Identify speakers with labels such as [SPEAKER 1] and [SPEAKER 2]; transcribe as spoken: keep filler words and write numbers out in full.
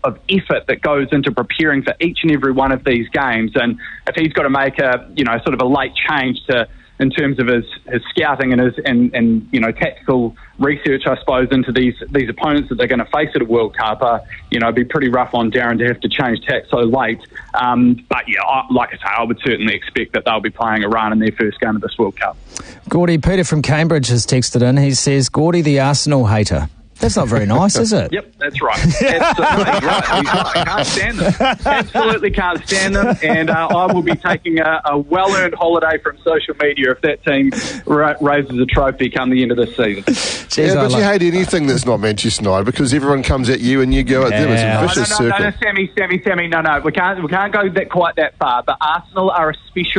[SPEAKER 1] of effort that goes into preparing for each and every one of these games. And if he's got to make a, you know, sort of a late change to in terms of his, his scouting and his and, and you know tactical research, I suppose, into these these opponents that they're going to face at a World Cup, uh, you know, it'd be pretty rough on Darren to have to change tack so late. Um, but yeah, I, like I say, I would certainly expect that they'll be playing Iran in their first game of this World Cup.
[SPEAKER 2] Gordy, Peter from Cambridge has texted in. He says, Gordy the Arsenal hater. That's not very nice, is it?
[SPEAKER 1] Yep, that's right. Absolutely, he's right. He's right. Can't stand them. Absolutely can't stand them. And uh, I will be taking a, a well-earned holiday from social media if that team ra- raises a trophy come the end of this season.
[SPEAKER 2] Jeez,
[SPEAKER 3] yeah, but
[SPEAKER 2] I
[SPEAKER 3] you
[SPEAKER 2] like-
[SPEAKER 3] hate anything that's not Manchester United because everyone comes at you and you go at them. It's
[SPEAKER 2] Yeah.
[SPEAKER 3] a vicious
[SPEAKER 1] no, no, no,
[SPEAKER 3] circle.
[SPEAKER 1] no, no, Sammy, Sammy, Sammy, no, no. We can't, we can't go that quite that far. But Arsenal are a special